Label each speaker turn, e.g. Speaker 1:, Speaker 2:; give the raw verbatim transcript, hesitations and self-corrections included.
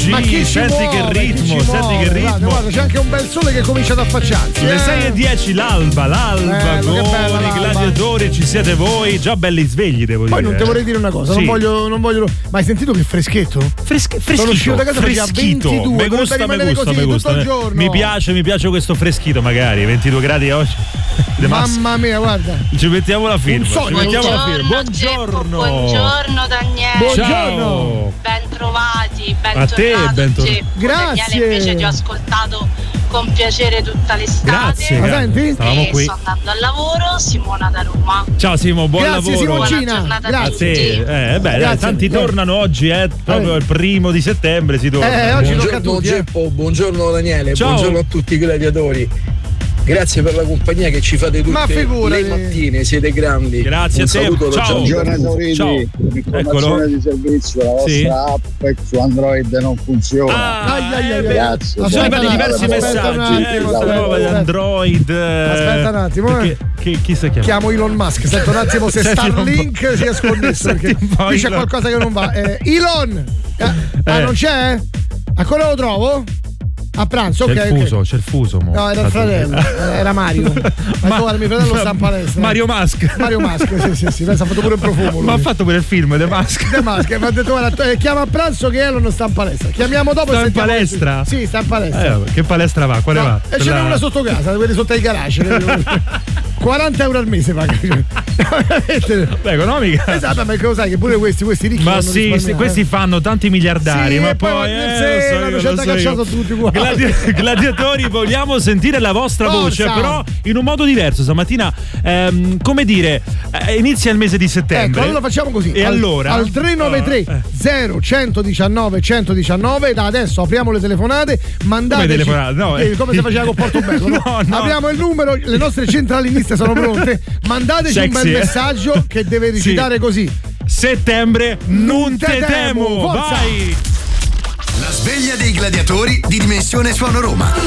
Speaker 1: Ma chi
Speaker 2: senti
Speaker 1: muove,
Speaker 2: che ritmo,
Speaker 1: chi
Speaker 2: senti che ritmo.
Speaker 1: Guarda, guarda, c'è anche un bel sole che comincia ad affacciarsi.
Speaker 2: Le
Speaker 1: eh.
Speaker 2: sei e dieci l'alba, l'alba
Speaker 1: Bello,
Speaker 2: con
Speaker 1: che bella
Speaker 2: i
Speaker 1: l'alba.
Speaker 2: gladiatori, ci siete voi, già belli svegli devo
Speaker 1: Poi
Speaker 2: dire.
Speaker 1: non te vorrei dire una cosa,
Speaker 2: Sì.
Speaker 1: non voglio, non voglio. Ma hai sentito che freschetto?
Speaker 2: Fresche, freschito,
Speaker 1: Sono uscito da casa faceva
Speaker 2: freschito.
Speaker 1: ventidue,
Speaker 2: Mi
Speaker 1: dovrebbe
Speaker 2: gusta, mi
Speaker 1: rimanere
Speaker 2: gusta,
Speaker 1: così
Speaker 2: mi gusta.
Speaker 1: tutto il giorno.
Speaker 2: Mi piace, mi piace questo freschito magari, ventidue gradi oggi. De Mas-
Speaker 1: Mamma mia, guarda.
Speaker 2: Ci mettiamo la firma.
Speaker 1: Un sogno.
Speaker 2: Ci mettiamo la firma.
Speaker 3: Buongiorno,
Speaker 2: Buongiorno.
Speaker 3: buongiorno Daniele.
Speaker 1: Buongiorno.
Speaker 3: Ben trovati, ben
Speaker 2: A te,
Speaker 3: tornato.
Speaker 2: ben tor-
Speaker 3: Geppo.
Speaker 1: Grazie.
Speaker 3: Daniele, invece ti ho ascoltato con piacere tutta l'estate.
Speaker 2: Grazie.
Speaker 1: Ma
Speaker 2: grazie.
Speaker 1: senti?
Speaker 2: Stavamo
Speaker 3: E
Speaker 2: qui.
Speaker 3: sto andando al lavoro, Simona da Roma.
Speaker 2: Ciao Simo, buon
Speaker 1: Grazie,
Speaker 2: lavoro.
Speaker 1: Simoncina.
Speaker 3: Buona giornata a
Speaker 2: A
Speaker 1: Grazie.
Speaker 3: tutti.
Speaker 2: te, eh, beh, dai,
Speaker 1: Grazie.
Speaker 2: tanti
Speaker 1: Eh.
Speaker 2: tornano oggi, eh, proprio
Speaker 1: Eh.
Speaker 2: il primo di settembre si torna.
Speaker 1: Eh, oggi tocca a
Speaker 4: Buongiorno
Speaker 1: tutti. eh.
Speaker 4: Geppo, buongiorno Daniele,
Speaker 2: Ciao.
Speaker 4: buongiorno a tutti i gladiatori. Grazie per la compagnia che ci fate
Speaker 1: Ma
Speaker 4: tutte
Speaker 1: figurati.
Speaker 4: le mattine, siete grandi.
Speaker 2: Grazie
Speaker 4: Un
Speaker 2: a te.
Speaker 4: saluto da
Speaker 2: Ciao.
Speaker 4: Giorgio.
Speaker 5: Buongiorno esauriti,
Speaker 2: Ciao.
Speaker 5: l'informazione
Speaker 2: Eccolo.
Speaker 5: di servizio, la vostra
Speaker 2: Sì.
Speaker 5: app su Android non funziona.
Speaker 2: Ah,
Speaker 1: Ai, ai, ai,
Speaker 2: eh,
Speaker 1: ai.
Speaker 5: Grazie.
Speaker 2: Sono
Speaker 1: Aspetta
Speaker 2: arrivati
Speaker 1: un
Speaker 2: diversi
Speaker 1: attimo, aspetta un
Speaker 2: messaggi, eh,
Speaker 1: attimo,
Speaker 2: questa
Speaker 1: aspetta,
Speaker 2: roba di
Speaker 1: aspetta.
Speaker 2: Android. eh,
Speaker 1: Aspetta un attimo, eh.
Speaker 2: perché- chi, chi si chiama?
Speaker 1: Chiamo Elon Musk, sento un attimo se
Speaker 2: Senti un po'.
Speaker 1: Starlink sia sconnesso
Speaker 2: Senti
Speaker 1: perché
Speaker 2: un po',
Speaker 1: qui c'è
Speaker 2: Elon.
Speaker 1: qualcosa che non va. Eh, Elon! Eh, ah,
Speaker 2: Eh.
Speaker 1: non c'è? A quello lo trovo? A pranzo,
Speaker 2: C'è
Speaker 1: ok.
Speaker 2: il
Speaker 1: ok.
Speaker 2: fuso, c'è il fuso. Mo.
Speaker 1: No, era il fratello, era Mario. Ma
Speaker 2: Ma-
Speaker 1: guarda, mio fratello sta in palestra.
Speaker 2: Mario Musk.
Speaker 1: Mario Musk, sì, sì, sì, pensa, ha fatto pure un profumo.
Speaker 2: Ma ha
Speaker 1: lui.
Speaker 2: fatto pure il film The Mask.
Speaker 1: De Musk, mi ha detto guarda, eh, chiama a pranzo che Elon sta in palestra. Chiamiamo dopo
Speaker 2: Sta
Speaker 1: e
Speaker 2: in
Speaker 1: sentiamo-
Speaker 2: palestra?
Speaker 1: Sì, sta in palestra.
Speaker 2: Eh, che palestra va? Quale
Speaker 1: No,
Speaker 2: va?
Speaker 1: e ce n'è una sotto casa, quelli sotto i garage. quaranta euro al mese paga.
Speaker 2: Beh, economica.
Speaker 1: Esatto, ma lo sai che pure questi, questi ricchi
Speaker 2: Ma
Speaker 1: vanno
Speaker 2: sì, sì,
Speaker 1: risparmiare.
Speaker 2: questi fanno tanti miliardari,
Speaker 1: Sì,
Speaker 2: ma
Speaker 1: e poi
Speaker 2: poi
Speaker 1: vanno in
Speaker 2: eh,
Speaker 1: seno,
Speaker 2: lo so io,
Speaker 1: ci
Speaker 2: lo
Speaker 1: hanno
Speaker 2: so
Speaker 1: cacciato
Speaker 2: io.
Speaker 1: tutti uguali.
Speaker 2: Gladi- gladiatori, vogliamo sentire la vostra
Speaker 1: Forza.
Speaker 2: voce, però in un modo diverso. Stamattina, ehm, come dire, eh, inizia il mese di settembre.
Speaker 1: Ecco, allora facciamo così.
Speaker 2: E
Speaker 1: al,
Speaker 2: allora?
Speaker 1: Al tre nove tre
Speaker 2: Ah, eh.
Speaker 1: zero uno uno nove uno uno nove, da adesso apriamo le telefonate, mandateci.
Speaker 2: Come telefonate? No,
Speaker 1: eh,
Speaker 2: eh.
Speaker 1: come si faceva con Portobello, no?
Speaker 2: No, no.
Speaker 1: Apriamo il numero, le nostre centraliniste sono pronte. Mandateci un
Speaker 2: Sexy,
Speaker 1: bel
Speaker 2: eh?
Speaker 1: messaggio che deve recitare
Speaker 2: Sì.
Speaker 1: così.
Speaker 2: Settembre, non te
Speaker 1: te temo,
Speaker 2: temo.
Speaker 1: forza.
Speaker 2: Vai.
Speaker 6: La sveglia dei gladiatori di Dimensione Suono Roma.